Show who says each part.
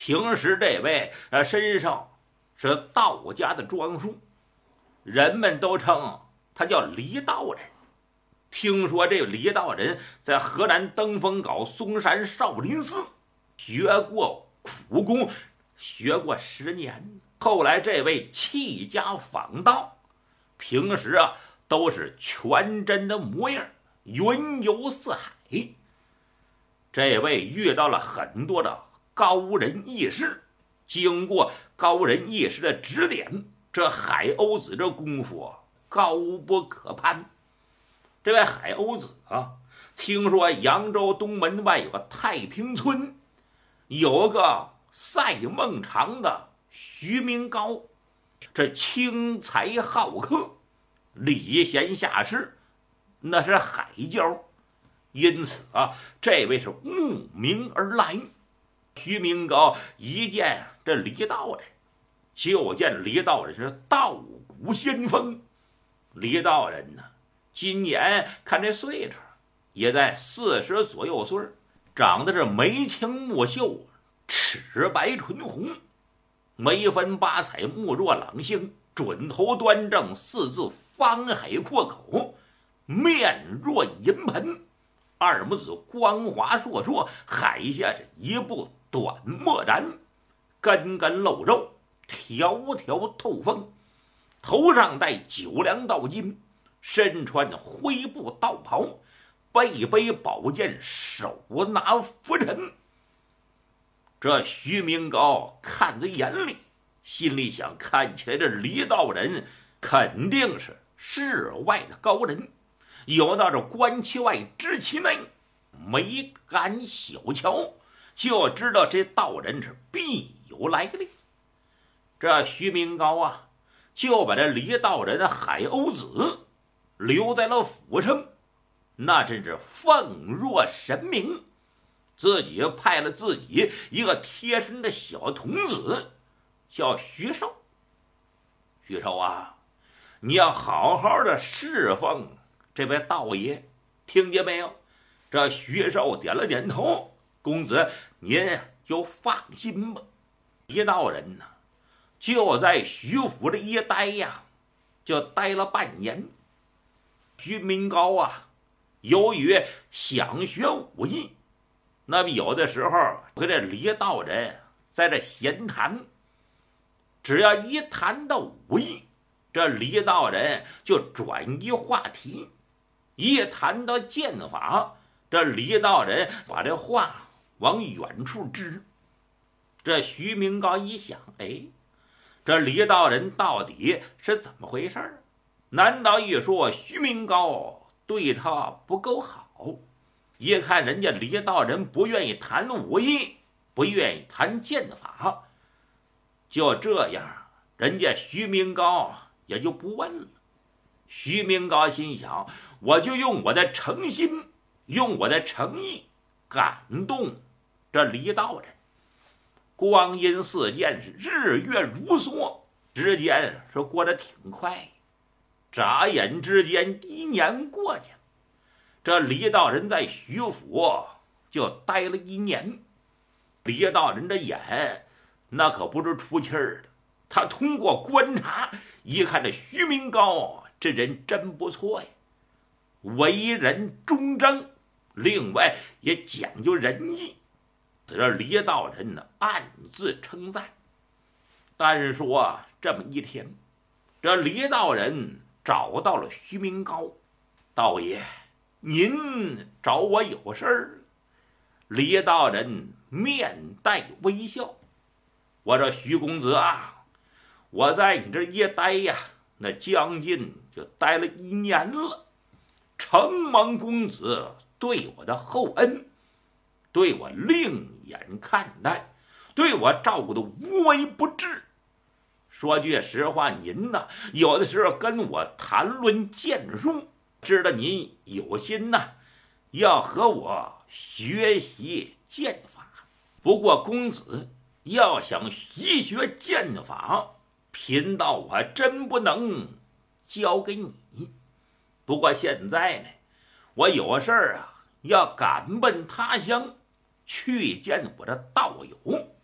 Speaker 1: 平时这位身上是道家的装束，人们都称他叫李道人。听说这李道人在河南登封镐嵩山少林寺学过苦功，学过10年。后来这位弃家访道，平时都是全真的模样，云游四海。这位遇到了很多的高人异士，经过高人异士的指点，这海鸥子这功夫高不可攀。这位海鸥子听说扬州东门外有个太平村，有个赛孟尝的徐明高，这轻财好客，礼贤下士，那是海交。因此这位是慕名而来。徐明高一见这李道人，就见李道人是道骨仙风。李道人呢，今年看这岁数也在40左右岁，长得是眉清目秀，齿白唇红，眉分八彩，目若朗星，准头端正，4字方海阔口，面若银盆，2目子光滑烁烁，海下是一部短墨然，根根露肉，条条透风，头上戴9梁道巾，身穿灰布道袍，背背宝剑，手拿拂尘。这徐明高看在眼里，心里想，看起来这李道人肯定是世外的高人，有道这观其外知其内，没敢小瞧，就知道这道人是必有来历。这徐明高就把这李道人的海鸥子留在了府上，那真是奉若神明。自己派了自己一个贴身的小童子，叫徐寿。徐寿你要好好的侍奉这位道爷，听见没有？这徐寿点了点头，公子您就放心吧。李道人呢，就在徐府这一待就待了半年。徐明高由于想学武艺，那么有的时候跟这李道人在这闲谈，只要一谈到武艺，这李道人就转移话题；一谈到剑法，这李道人把这话往远处支。这徐明高一想，这李道人到底是怎么回事？难道一说徐明高对他不够好？一看人家李道人不愿意谈武艺，不愿意谈剑法，就这样，人家徐明高也就不问了。徐明高心想，我就用我的诚心，用我的诚意感动这李道人。光阴似箭，是日月如梭，时间是过得挺快，眨眼之间1年过去了。这李道人在徐府就待了1年。李道人的眼那可不是出气儿的，他通过观察一看，这徐明高这人真不错呀，为人忠贞，另外也讲究仁义。这李道人呢暗自称赞。但说这么一天，这李道人找到了徐明高，道爷，您找我有事儿？李道人面带微笑，我说徐公子我在你这一待那将近就待了1年了，承蒙公子对我的厚恩，对我另眼看待，对我照顾的无微不至。说句实话，您有的时候跟我谈论剑术，知道您有心要和我学习剑法。不过公子要想习学剑法，贫道我还真不能教给你。不过现在呢，我有事要赶奔他乡，去见我的道友。